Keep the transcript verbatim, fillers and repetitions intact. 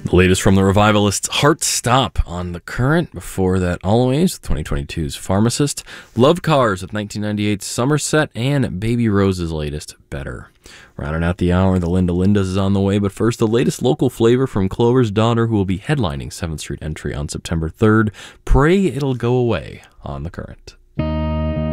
The latest from the Revivalists, Heart Stop on The Current. Before that, Always, with twenty twenty-two's Pharmacist. Love Cars with nineteen ninety-eight's Somerset. And Baby Rose's latest, Better. Rounding out the hour, the Linda Lindas is on the way. But first, the latest local flavor from Clover's Daughter, who will be headlining seventh Street Entry on September third. Pray It'll Go Away on The Current.